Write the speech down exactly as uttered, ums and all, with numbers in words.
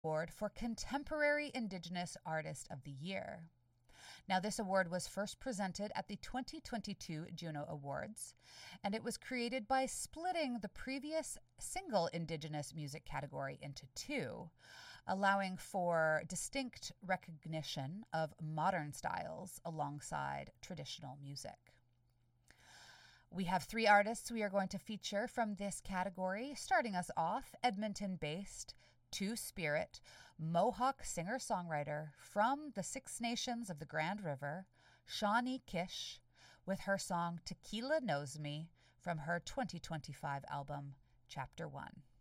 Award for Contemporary Indigenous Artist of the Year. Now, this award was first presented at the twenty twenty-two Juno Awards, and it was created by splitting the previous single Indigenous music category into two, allowing for distinct recognition of modern styles alongside traditional music. We have three artists we are going to feature from this category, starting us off, Edmonton-based Two Spirit, Mohawk singer-songwriter from the Six Nations of the Grand River, Shawnee Kish, with her song Tequila Knows Me from her twenty twenty-five album, Chapter One.